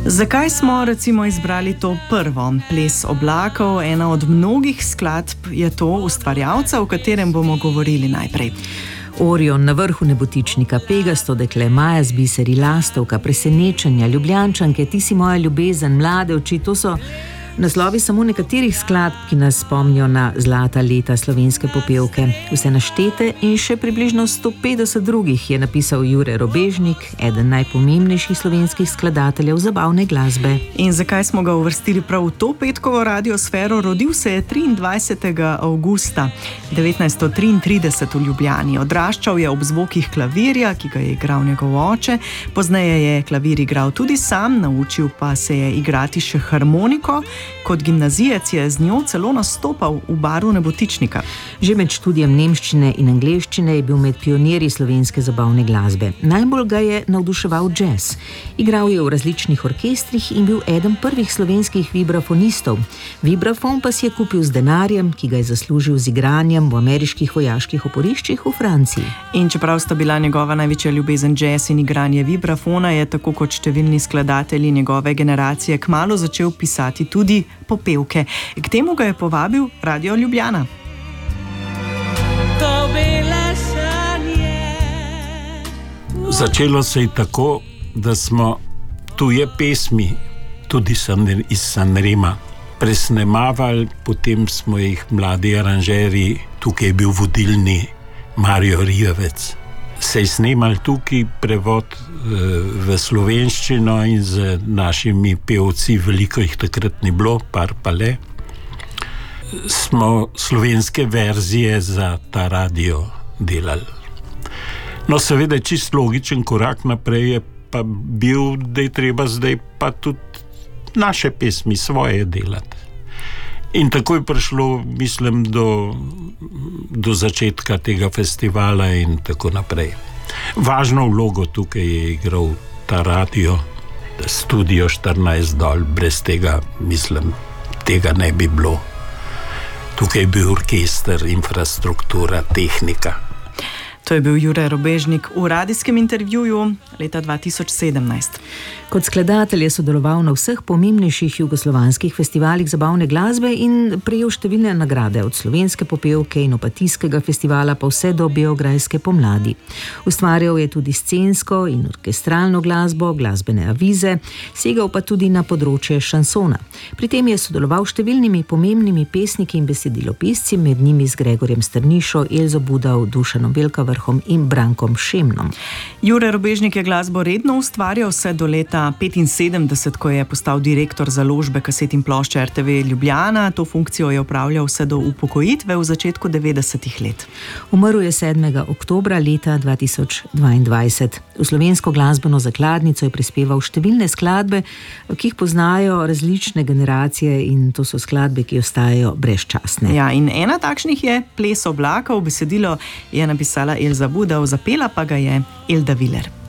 Zakaj smo recimo izbrali to prvo, Ples oblakov? Ena od mnogih skladb je to ustvarjalca, o katerem bomo govorili najprej. Orion na vrhu nebotičnika, Pegasto dekle, Maja z biseri, Lastovka, Presenečenja, Ljubljančanke, Ti si moja ljubezen, Mlade oči, to so naslovi samo nekaterih skladb, ki nas spomnijo na zlata leta slovenske popevke. Vse naštete in še približno 150 drugih je napisal Jure Robežnik, eden najpomembnejših slovenskih skladateljev zabavne glasbe. In zakaj smo ga uvrstili prav v to petkovo radiosfero? Rodil se je 23. avgusta 1933 v Ljubljani. Odraščal je ob zvokih klavirja, ki ga je igral njegov oče. Pozneje je klavir igral tudi sam, naučil pa se je igrati še harmoniko. Kot gimnazijec je z njo celo nastopal v baru Nebotičnika. Že med študijem nemščine in angleščine je bil med pionirji slovenske zabavne glasbe. Najbolj ga je navduševal džez. Igral je v različnih orkestrih in bil eden prvih slovenskih vibrafonistov. Vibrafon pa si je kupil z denarjem, ki ga je zaslužil z igranjem v ameriških vojaških oporiščih v Franciji. In čeprav sta bila njegova največja ljubezen džez in igranje vibrafona, je tako kot številni skladatelji njegove generacije kmalu začel pisati tudi popevke. K temu ga je povabil Radio Ljubljana. Začelo se je tako, da smo tuje pesmi, tudi iz Sanrema, presnemavali, potem smo jih mladi aranžerji, tukaj je bil vodilni Mario Rivec, se je snemal tukaj prevod v slovenščino in z našimi pevci, veliko jih takrat ni bilo, par pa le. Smo slovenske verzije za ta radio delali. No, seveda, čist logičen korak naprej je pa bil, da je treba zdaj pa tudi naše pesmi svoje delati. In tako je prišlo, mislim, do začetka tega festivala in tako naprej. Važno vlogo tukaj je igral ta radio, Studio 14 dol, brez tega, mislim, tega ne bi bilo. Tukaj je bil orkester, infrastruktura, tehnika. To je bil Jure Robežnik v radijskem intervjuju leta 2017. Kot skladatelj je sodeloval na vseh pomembnejših jugoslovanskih festivalih zabavne glasbe in prejel številne nagrade, od slovenske popevke in opatijskega festivala pa vse do beograjske pomladi. Ustvarjal je tudi scensko in orkestralno glasbo, glasbene avize, segal pa tudi na področje šansona. Pri tem je sodeloval številnimi pomembnimi pesniki in besedilopisci, med njimi z Gregorjem Strnišo, Elzo Budov, Dušanom Velkavrhom in Brankom Šemnom. Jure Robežnik je glasbo redno ustvarjal vse do leta 1975, ko je postal direktor založbe kaset in plošče RTV Ljubljana. To funkcijo je opravljal vse do upokojitve v začetku 90-ih let. Umrl je 7. oktobra leta 2022. V slovensko glasbeno zakladnico je prispeval številne skladbe, ki jih poznajo različne generacije, in to so skladbe, ki ostajajo brezčasne. Ja, in ena takšnih je Ples oblakov. Besedilo je napisala Elza Budov, zapela pa ga je Elda Viler.